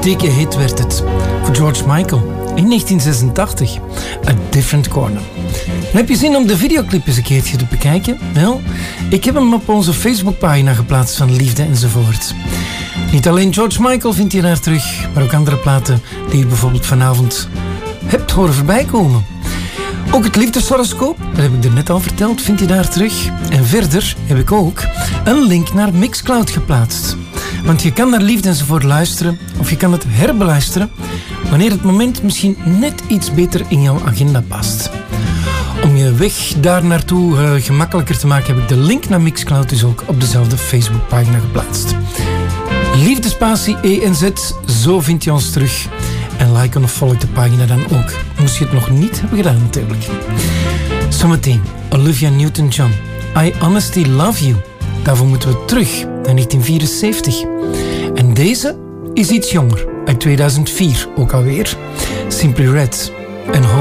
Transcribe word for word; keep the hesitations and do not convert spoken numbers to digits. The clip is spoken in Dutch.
dikke hit werd het voor George Michael in negentien zesentachtig. A Different Corner. En heb je zin om de videoclip eens een keertje te bekijken? Wel, ik heb hem op onze Facebookpagina geplaatst van Liefde enzovoort. Niet alleen George Michael vind je daar terug, maar ook andere platen die je bijvoorbeeld vanavond hebt horen voorbij komen. Ook het liefdeshoroscoop, dat heb ik er net al verteld, vind je daar terug. En verder heb ik ook een link naar Mixcloud geplaatst. Want je kan naar Liefde enzovoort luisteren, of je kan het herbeluisteren, wanneer het moment misschien net iets beter in jouw agenda past. Om je weg daar naartoe uh, gemakkelijker te maken, heb ik de link naar Mixcloud dus ook op dezelfde Facebookpagina geplaatst. Liefdespatie E N Z, zo vind je ons terug. En like of volg de pagina dan ook. Moest je het nog niet hebben gedaan natuurlijk. Zometeen Olivia Newton-John. I Honestly Love You. Daarvoor moeten we terug naar negentien vierenzeventig. En deze is iets jonger. Uit tweeduizend vier ook alweer. Simply Red. En